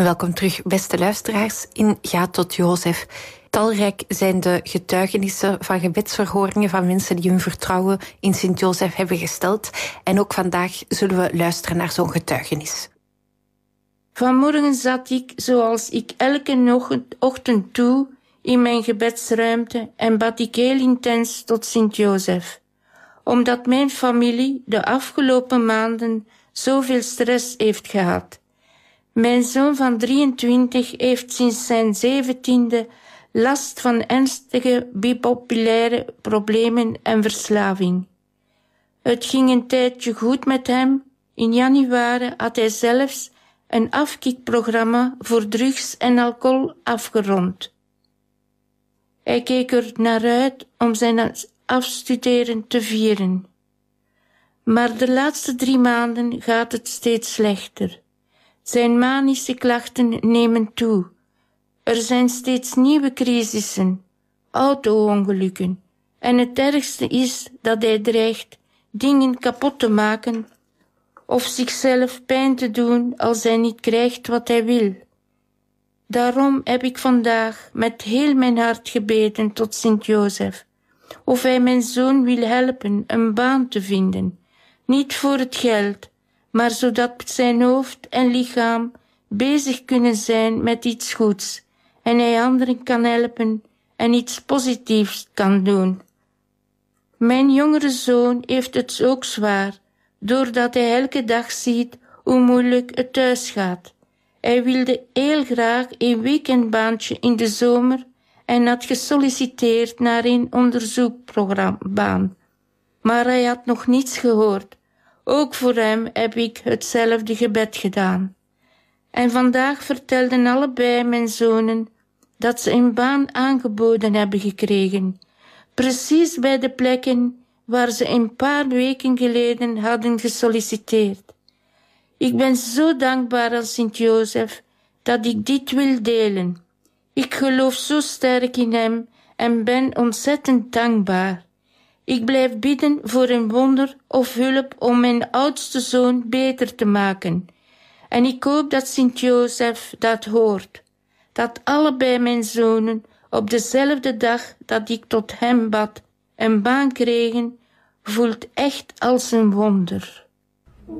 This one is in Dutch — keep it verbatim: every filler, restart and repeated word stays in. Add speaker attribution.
Speaker 1: En welkom terug, beste luisteraars, in Ga tot Jozef. Talrijk zijn de getuigenissen van gebedsverhoringen van mensen die hun vertrouwen in Sint-Jozef hebben gesteld. En ook vandaag zullen we luisteren naar zo'n getuigenis.
Speaker 2: Vanmorgen zat ik, zoals ik elke ochtend doe, in mijn gebedsruimte en bad ik heel intens tot Sint-Jozef. Omdat mijn familie de afgelopen maanden zoveel stress heeft gehad. Mijn zoon van drieëntwintig heeft sinds zijn zeventiende last van ernstige bipolaire problemen en verslaving. Het ging een tijdje goed met hem. In januari had hij zelfs een afkikprogramma voor drugs en alcohol afgerond. Hij keek er naar uit om zijn afstuderen te vieren. Maar de laatste drie maanden gaat het steeds slechter. Zijn manische klachten nemen toe. Er zijn steeds nieuwe crisissen, auto-ongelukken. En het ergste is dat hij dreigt dingen kapot te maken of zichzelf pijn te doen als hij niet krijgt wat hij wil. Daarom heb ik vandaag met heel mijn hart gebeden tot Sint-Jozef, of hij mijn zoon wil helpen een baan te vinden, niet voor het geld, maar zodat zijn hoofd en lichaam bezig kunnen zijn met iets goeds en hij anderen kan helpen en iets positiefs kan doen. Mijn jongere zoon heeft het ook zwaar, doordat hij elke dag ziet hoe moeilijk het thuis gaat. Hij wilde heel graag een weekendbaantje in de zomer en had gesolliciteerd naar een onderzoekprogramma, maar hij had nog niets gehoord. Ook voor hem heb ik hetzelfde gebed gedaan. En vandaag vertelden allebei mijn zonen dat ze een baan aangeboden hebben gekregen, precies bij de plekken waar ze een paar weken geleden hadden gesolliciteerd. Ik ben zo dankbaar aan Sint-Jozef dat ik dit wil delen. Ik geloof zo sterk in hem en ben ontzettend dankbaar. Ik blijf bidden voor een wonder of hulp om mijn oudste zoon beter te maken. En ik hoop dat Sint-Jozef dat hoort. Dat allebei mijn zonen op dezelfde dag dat ik tot hem bad een baan kregen, voelt echt als een wonder.